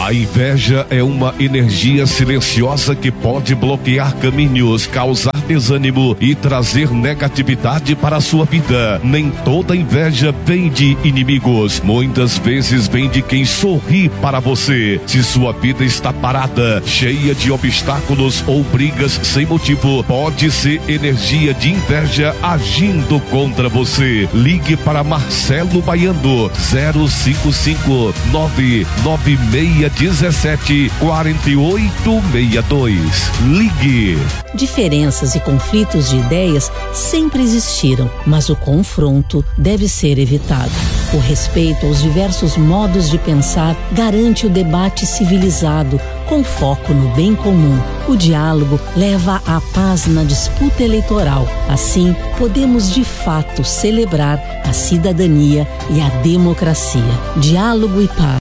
A inveja é uma energia silenciosa que pode bloquear caminhos, causar desânimo e trazer negatividade para a sua vida. Nem toda inveja vem de inimigos, muitas vezes vem de quem sorri para você. Se sua vida está parada, cheia de obstáculos ou brigas sem motivo, pode ser energia de inveja agindo contra você. Ligue para Marcelo Baiano, 055 99617 4862. Ligue. Diferenças e conflitos de ideias sempre existiram, mas o confronto deve ser evitado. O respeito aos diversos modos de pensar garante o debate civilizado, com foco no bem comum. O diálogo leva à paz na disputa eleitoral. Assim, podemos de fato celebrar a cidadania e a democracia. Diálogo e paz.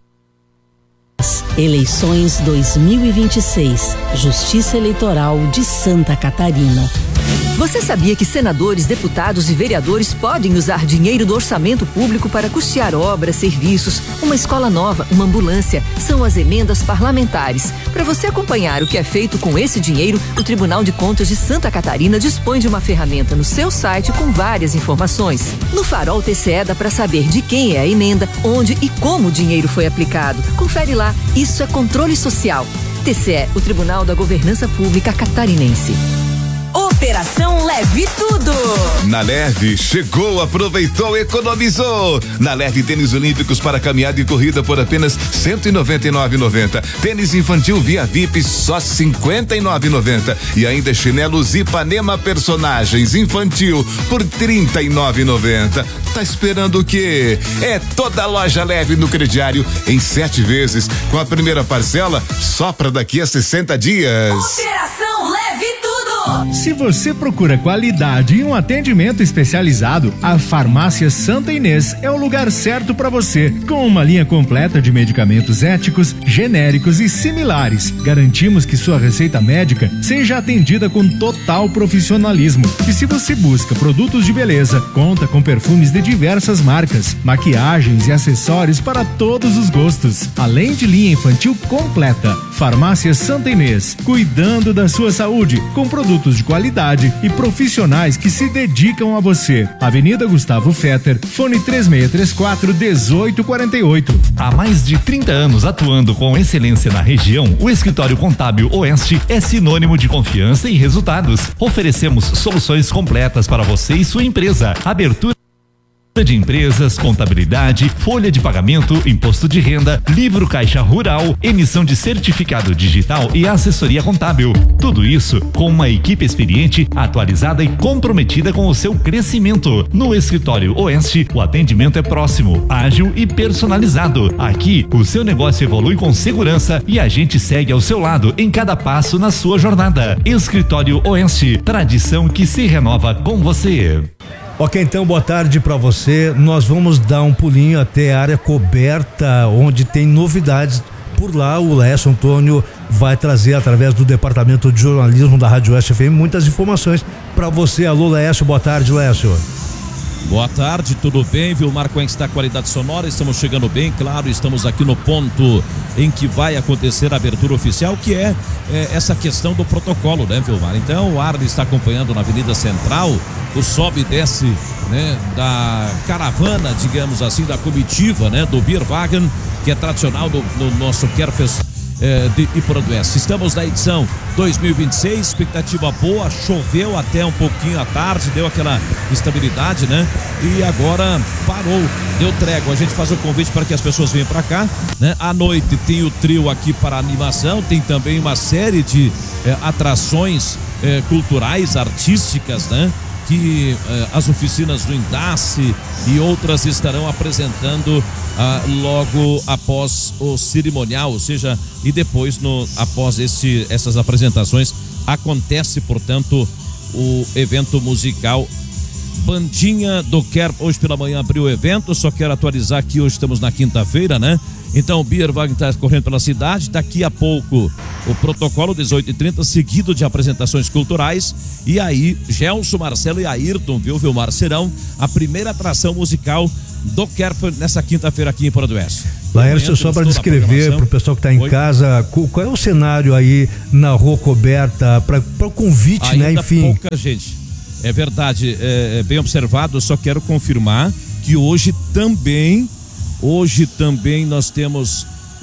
Eleições 2026. Justiça Eleitoral de Santa Catarina. Você sabia que senadores, deputados e vereadores podem usar dinheiro do orçamento público para custear obras, serviços, uma escola nova, uma ambulância? São as emendas parlamentares. Para você acompanhar o que é feito com esse dinheiro, o Tribunal de Contas de Santa Catarina dispõe de uma ferramenta no seu site com várias informações. No Farol TCE dá para saber de quem é a emenda, onde e como o dinheiro foi aplicado. Confere lá, isso é controle social. TCE, o Tribunal da Governança Pública Catarinense. Operação Leve Tudo. Na Leve, chegou, aproveitou, economizou. Na Leve, tênis olímpicos para caminhada e corrida por apenas R$199,90. Tênis infantil Via VIP só R$59,90. E ainda chinelos Ipanema Personagens infantil por R$39,90. Tá esperando o quê? É toda loja Leve no crediário em 7 vezes, com a primeira parcela só para daqui a 60 dias. Operação Leve Tudo. Se você procura qualidade e um atendimento especializado, a Farmácia Santa Inês é o lugar certo para você. Com uma linha completa de medicamentos éticos, genéricos e similares, garantimos que sua receita médica seja atendida com total profissionalismo. E se você busca produtos de beleza, conta com perfumes de diversas marcas, maquiagens e acessórios para todos os gostos, além de linha infantil completa. Farmácia Santa Inês, cuidando da sua saúde, com produtos de qualidade e profissionais que se dedicam a você. Avenida Gustavo Fetter, fone 3634-1848. Há mais de 30 anos atuando com excelência na região, o Escritório Contábil Oeste é sinônimo de confiança e resultados. Oferecemos soluções completas para você e sua empresa. Abertura de empresas, contabilidade, folha de pagamento, imposto de renda, livro caixa rural, emissão de certificado digital e assessoria contábil. Tudo isso com uma equipe experiente, atualizada e comprometida com o seu crescimento. No Escritório Oeste, o atendimento é próximo, ágil e personalizado. Aqui, o seu negócio evolui com segurança e a gente segue ao seu lado em cada passo na sua jornada. Escritório Oeste, tradição que se renova com você. Ok, então boa tarde para você. Nós vamos dar um pulinho até a área coberta, onde tem novidades. Por lá, o Lécio Antônio vai trazer, através do Departamento de Jornalismo da Rádio Oeste FM, muitas informações para você. Alô, Lécio, boa tarde, Lécio. Boa tarde, tudo bem? Vilmar, como é que está a qualidade sonora? Estamos chegando bem, claro, estamos aqui no ponto em que vai acontecer a abertura oficial, que é essa questão do protocolo, né, Vilmar? Então, o Arlen está acompanhando na Avenida Central, o sobe e desce, né, da caravana, digamos assim, da comitiva, né, do Bierwagen, que é tradicional do nosso Kerfest de Ipuranduense. Estamos na edição 2026, expectativa boa, choveu até um pouquinho à tarde, deu aquela estabilidade, né? E agora parou, deu trégua. A gente faz o convite para que as pessoas venham para cá, né? À noite tem o trio aqui para animação, tem também uma série de atrações culturais, artísticas, né? Que as oficinas do Indace e outras estarão apresentando logo após o cerimonial, ou seja, e depois após essas apresentações acontece, portanto, o evento musical Bandinha do Kerp. Hoje pela manhã abriu o evento, só quero atualizar que hoje estamos na quinta-feira, né? Então o Bierwagen está correndo pela cidade, daqui a pouco o protocolo 18h30, seguido de apresentações culturais, e aí Gelson, Marcelo e Ayrton, Vilmar, serão a primeira atração musical do Kerp nessa quinta-feira aqui em Ipuranduense. Laércio, só para descrever para o pessoal que está em casa, qual é o cenário aí na rua coberta para o convite, ainda, né? Enfim. Pouca gente. É verdade, é bem observado. Eu só quero confirmar que hoje também nós temos,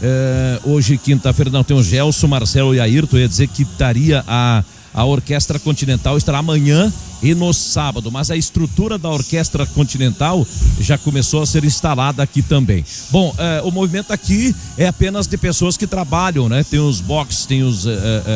hoje quinta-feira, não, tem o Gelson, Marcelo e Ayrton. Eu ia dizer que estaria a Orquestra Continental, estará amanhã e no sábado, mas a estrutura da Orquestra Continental já começou a ser instalada aqui também. Bom, o movimento aqui é apenas de pessoas que trabalham, né? Tem os boxes, tem os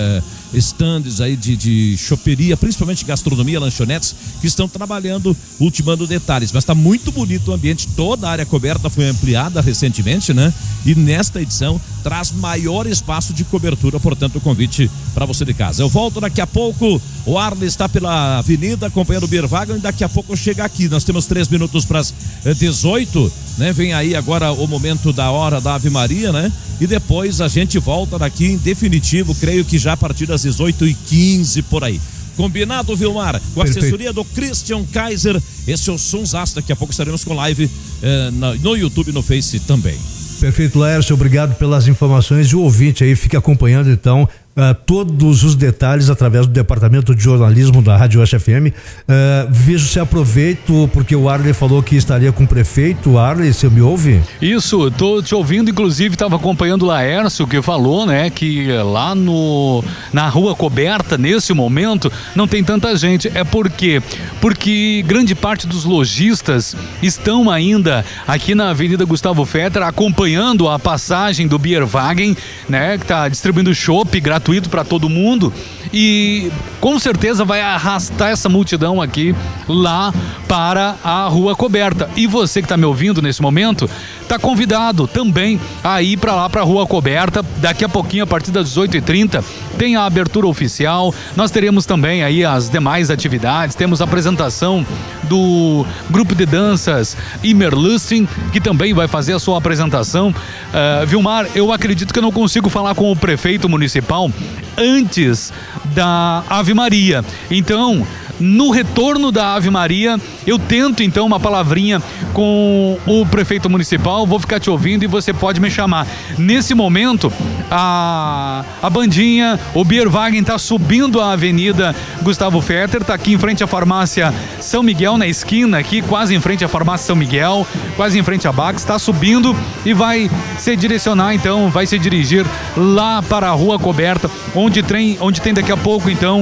stands aí de choperia, principalmente gastronomia, lanchonetes, que estão trabalhando, ultimando detalhes, mas está muito bonito o ambiente. Toda a área coberta foi ampliada recentemente, né? E nesta edição traz maior espaço de cobertura, portanto o convite para você de casa. Eu volto daqui a pouco, o Arley está pela avenida acompanhando o Beerwagen e daqui a pouco eu chego aqui. Nós temos 3 minutos para as 18, né? Vem aí agora o momento da hora da Ave Maria, né? E depois a gente volta daqui em definitivo, creio que já a partir das 18h15 por aí. Combinado, Vilmar? Com a assessoria do Christian Kaiser. Esse é o Sonsaço. Daqui a pouco estaremos com live no YouTube e no Face também. Perfeito, Laércio, obrigado pelas informações. E o ouvinte aí fica acompanhando então todos os detalhes através do departamento de jornalismo da Rádio Oeste FM. Vejo se aproveito, porque o Arley falou que estaria com o prefeito. Arley, você me ouve? Isso, tô te ouvindo, inclusive estava acompanhando o Laércio, que falou, né, que lá na rua coberta, nesse momento, não tem tanta gente. É porque grande parte dos lojistas estão ainda aqui na Avenida Gustavo Fetter, acompanhando a passagem do Beerwagen, né, que está distribuindo chopp gratuito para todo mundo, e com certeza vai arrastar essa multidão aqui lá para a rua coberta. E você que está me ouvindo nesse momento, está convidado também a ir para lá, para a rua coberta. Daqui a pouquinho, a partir das 18h30, tem a abertura oficial. Nós teremos também aí as demais atividades. Temos a apresentação do grupo de danças Imerlusting, que também vai fazer a sua apresentação. Vilmar, eu acredito que eu não consigo falar com o prefeito municipal antes da Ave Maria. Então, no retorno da Ave Maria, eu tento então uma palavrinha com o prefeito municipal. Vou ficar te ouvindo e você pode me chamar. Nesse momento, a bandinha, o Beerwagen está subindo a Avenida Gustavo Fetter, está aqui em frente à farmácia São Miguel, na esquina aqui, quase em frente à farmácia São Miguel, quase em frente à Bax, está subindo e vai se direcionar então, vai se dirigir lá para a rua coberta, onde tem daqui a pouco então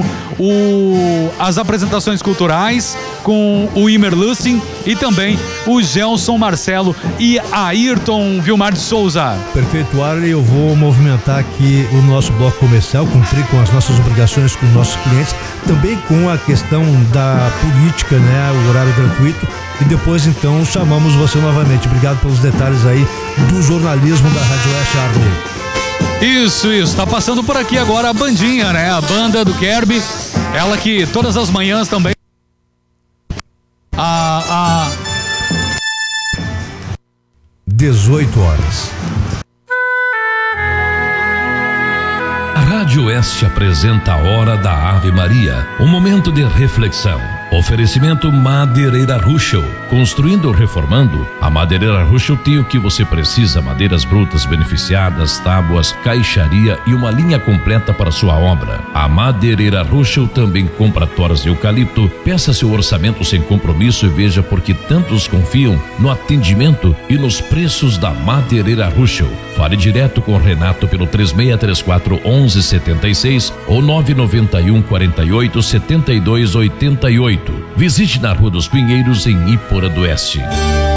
as apresentações culturais com o Imerlusting e também o Gelson, Marcelo e Ayrton Vilmar de Souza. Perfeito, Arley. Eu vou movimentar aqui o nosso bloco comercial, cumprir com as nossas obrigações com os nossos clientes, também com a questão da política, né, o horário gratuito, e depois então chamamos você novamente. Obrigado pelos detalhes aí do jornalismo da Rádio Oeste, Arley. Isso, tá passando por aqui agora a bandinha, né, a banda do Kirby, ela que todas as manhãs também 18 horas. A Rádio Oeste apresenta a Hora da Ave Maria, um momento de reflexão. Oferecimento Madeireira Ruschel. Construindo ou reformando, a Madeireira Ruschel tem o que você precisa: madeiras brutas beneficiadas, tábuas, caixaria e uma linha completa para sua obra. A Madeireira Ruschel também compra toras de eucalipto. Peça seu orçamento sem compromisso e veja por que tantos confiam no atendimento e nos preços da Madeireira Ruschel. Fale direto com o Renato pelo 3634-1176 ou 991-48-7288. Visite na Rua dos Pinheiros, em Iporã do Oeste.